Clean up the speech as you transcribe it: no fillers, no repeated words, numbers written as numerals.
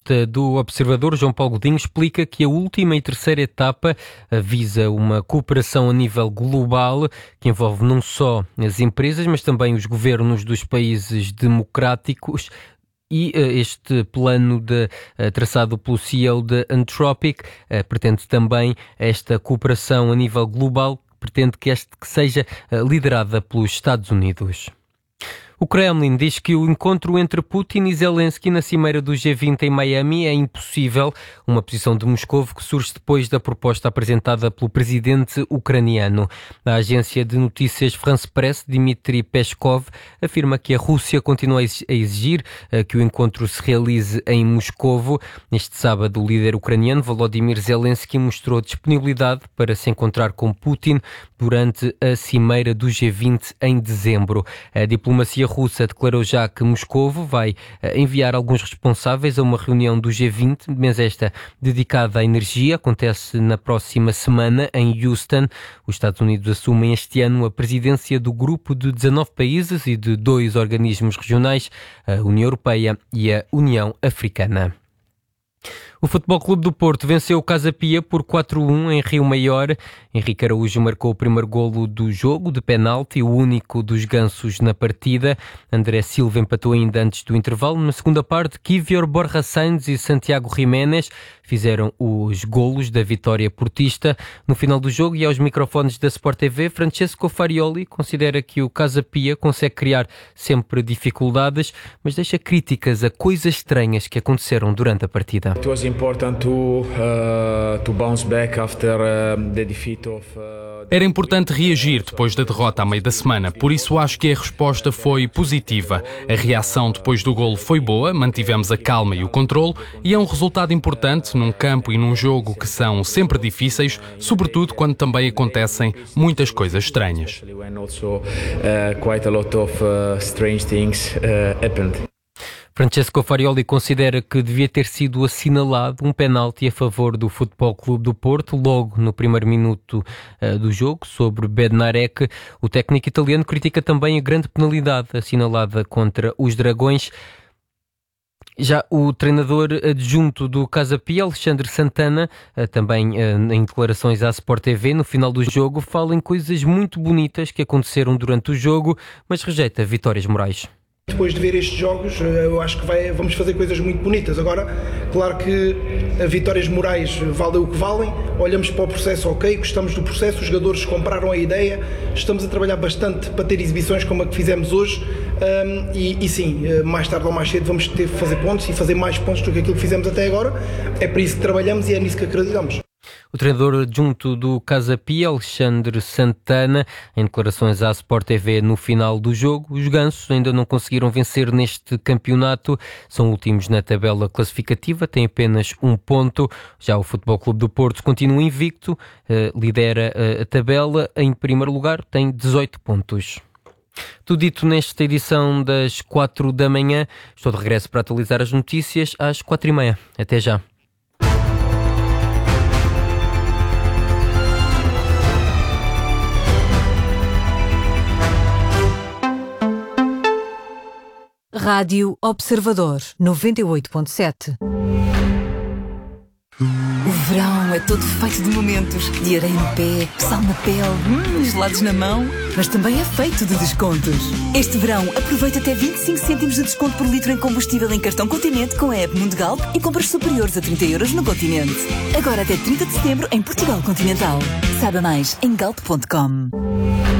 colunista do Observador, João Paulo Godinho, explica que a última e terceira etapa visa uma cooperação a nível global que envolve não só as empresas, mas também os governos dos países democráticos. E este plano traçado pelo CEO da Anthropic pretende também esta cooperação a nível global, pretende que seja liderada pelos Estados Unidos. O Kremlin diz que o encontro entre Putin e Zelensky na cimeira do G20 em Miami é impossível, uma posição de Moscou que surge depois da proposta apresentada pelo presidente ucraniano. A agência de notícias France Press, Dmitry Peskov, afirma que a Rússia continua a exigir que o encontro se realize em Moscovo. Neste sábado, o líder ucraniano Volodymyr Zelensky mostrou disponibilidade para se encontrar com Putin durante a cimeira do G20 em dezembro. A diplomacia russa declarou já que Moscovo vai enviar alguns responsáveis a uma reunião do G20, mas esta dedicada à energia acontece na próxima semana em Houston. Os Estados Unidos assumem este ano a presidência do grupo de 19 países e de 2 organismos regionais, a União Europeia e a União Africana. O Futebol Clube do Porto venceu o Casa Pia por 4-1 em Rio Maior. Henrique Araújo marcou o primeiro golo do jogo de penalti, o único dos gansos na partida. André Silva empatou ainda antes do intervalo. Na segunda parte, Kivior, Borja Sainz e Santiago Jiménez fizeram os golos da vitória portista. No final do jogo e aos microfones da Sport TV, Francesco Farioli considera que o Casa Pia consegue criar sempre dificuldades, mas deixa críticas a coisas estranhas que aconteceram durante a partida. Era importante reagir depois da derrota à meio da semana, por isso acho que a resposta foi positiva. A reação depois do golo foi boa, mantivemos a calma e o controle, e é um resultado importante num campo e num jogo que são sempre difíceis, sobretudo quando também acontecem muitas coisas estranhas. Francesco Farioli considera que devia ter sido assinalado um penalti a favor do Futebol Clube do Porto logo no primeiro minuto do jogo sobre Bednarek. O técnico italiano critica também a grande penalidade assinalada contra os Dragões. Já o treinador adjunto do Casa Pia, Alexandre Santana, também em declarações à Sport TV no final do jogo, fala em coisas muito bonitas que aconteceram durante o jogo, mas rejeita vitórias morais. Depois de ver estes jogos, eu acho que vamos fazer coisas muito bonitas. Agora, claro que vitórias morais valem o que valem, olhamos para o processo, ok, gostamos do processo, os jogadores compraram a ideia, estamos a trabalhar bastante para ter exibições como a que fizemos hoje e sim, mais tarde ou mais cedo vamos ter que fazer pontos e fazer mais pontos do que aquilo que fizemos até agora. É para isso que trabalhamos e é nisso que acreditamos. O treinador adjunto do Casa Pia, Alexandre Santana, em declarações à Sport TV no final do jogo. Os gansos ainda não conseguiram vencer neste campeonato, são últimos na tabela classificativa, têm apenas 1 ponto. Já o Futebol Clube do Porto continua invicto, lidera a tabela, em primeiro lugar tem 18 pontos. Tudo dito nesta edição das 4 da manhã. Estou de regresso para atualizar as notícias às 4h30. Até já. Rádio Observador 98.7. O verão é todo feito de momentos, de areia no pé, sal na pele, gelados na mão, mas também é feito de descontos. Este verão aproveita até 25 cêntimos de desconto por litro em combustível em cartão Continente com a app Mundo Galp e compras superiores a 30 € no Continente. Agora até 30 de setembro em Portugal Continental. Saiba mais em galp.com.